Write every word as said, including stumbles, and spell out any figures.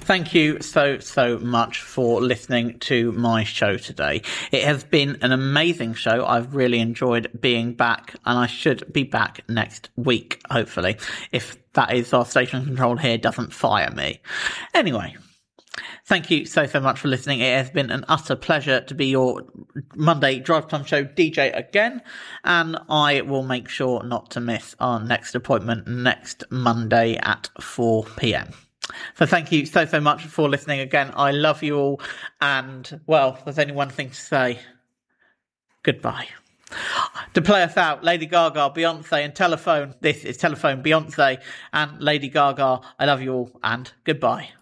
Thank you so, so much for listening to my show today. It has been an amazing show. I've really enjoyed being back, and I should be back next week, hopefully, if that is our station control here doesn't fire me. Anyway, thank you so, so much for listening. It has been an utter pleasure to be your Monday Drive Time Show D J again, and I will make sure not to miss our next appointment next Monday at four p.m. So thank you so, so much for listening again. I love you all, and, well, there's only one thing to say. Goodbye. To play us out, Lady Gaga, Beyonce and Telephone. This is Telephone, Beyonce and Lady Gaga. I love you all, and goodbye.